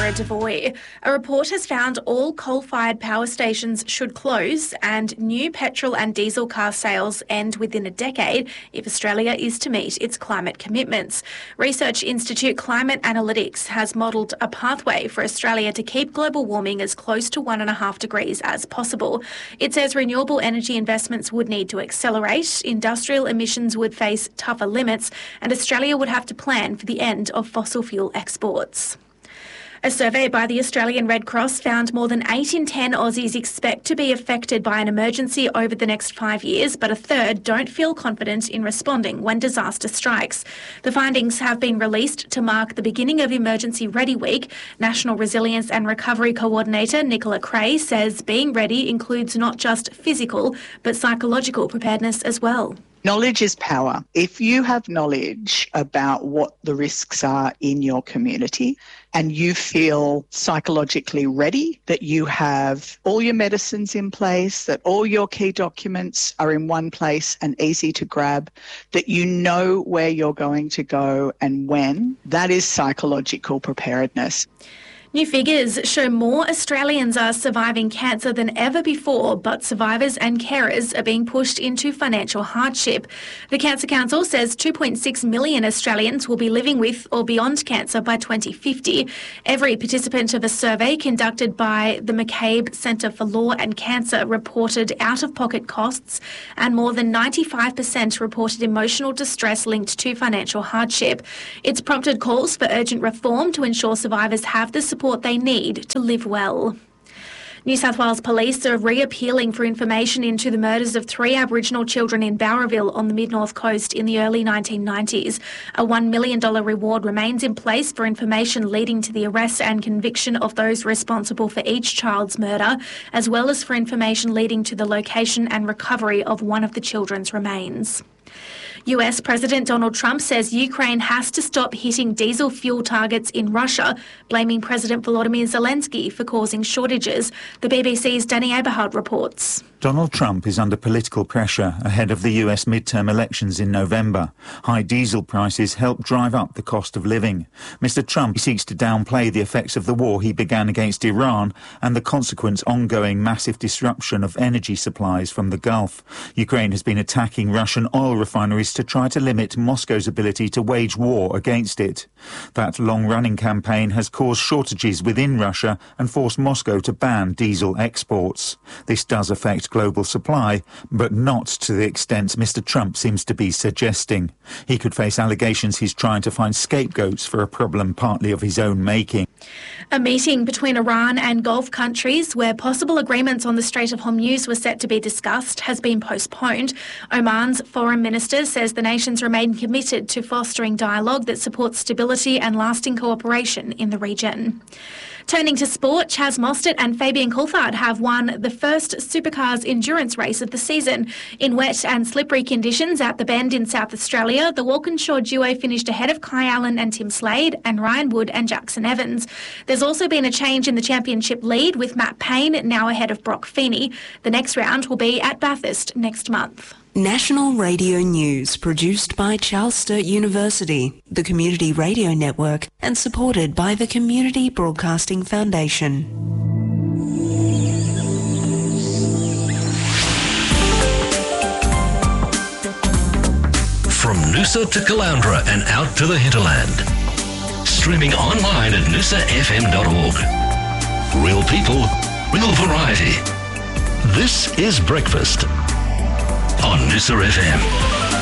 Laura Devoy. A report has found all coal-fired power stations should close and new petrol and diesel car sales end within a decade if Australia is to meet its climate commitments. Research Institute Climate Analytics has modelled a pathway for Australia to keep global warming as close to 1.5 degrees as possible. It says renewable energy investments would need to accelerate, industrial emissions would face tougher limits, and Australia would have to plan for the end of fossil fuel exports. A survey by the Australian Red Cross found more than 8 in 10 Aussies expect to be affected by an emergency over the next 5 years, but a third don't feel confident in responding when disaster strikes. The findings have been released to mark the beginning of Emergency Ready Week. National Resilience and Recovery Coordinator Nicola Cray says being ready includes not just physical, but psychological preparedness as well. Knowledge is power. If you have knowledge about what the risks are in your community and you feel psychologically ready, that you have all your medicines in place, that all your key documents are in one place and easy to grab, that you know where you're going to go and when, that is psychological preparedness. New figures show more Australians are surviving cancer than ever before, but survivors and carers are being pushed into financial hardship. The Cancer Council says 2.6 million Australians will be living with or beyond cancer by 2050. Every participant of a survey conducted by the McCabe Centre for Law and Cancer reported out-of-pocket costs, and more than 95% reported emotional distress linked to financial hardship. It's prompted calls for urgent reform to ensure survivors have the support they need to live well. New South Wales Police are reappealing for information into the murders of 3 Aboriginal children in Bowraville on the Mid-North Coast in the early 1990s. A $1 million reward remains in place for information leading to the arrest and conviction of those responsible for each child's murder, as well as for information leading to the location and recovery of one of the children's remains. US President Donald Trump says Ukraine has to stop hitting diesel fuel targets in Russia, blaming President Volodymyr Zelensky for causing shortages. The BBC's Danny Aberhard reports. Donald Trump is under political pressure ahead of the US midterm elections in November. High diesel prices help drive up the cost of living. Mr. Trump seeks to downplay the effects of the war he began against Iran and the consequent ongoing massive disruption of energy supplies from the Gulf. Ukraine has been attacking Russian oil refineries to try to limit Moscow's ability to wage war against it. That long-running campaign has caused shortages within Russia and forced Moscow to ban diesel exports. This does affect global supply, but not to the extent Mr. Trump seems to be suggesting. He could face allegations he's trying to find scapegoats for a problem partly of his own making. A meeting between Iran and Gulf countries where possible agreements on the Strait of Hormuz were set to be discussed has been postponed. Oman's foreign minister says the nations remain committed to fostering dialogue that supports stability and lasting cooperation in the region. Turning to sport, Chaz Mostert and Fabian Coulthard have won the first supercars endurance race of the season. In wet and slippery conditions at the Bend in South Australia, the Walkinshaw duo finished ahead of Kai Allen and Tim Slade and Ryan Wood and Jackson Evans. There's also been a change in the championship lead, with Matt Payne now ahead of Brock Feeney. The next round will be at Bathurst next month. National Radio News, produced by Charles Sturt University, the Community Radio Network, and supported by the Community Broadcasting Foundation. From Noosa to Caloundra and out to the hinterland. Streaming online at noosafm.org. Real people, real variety. This is Breakfast on Noosa FM.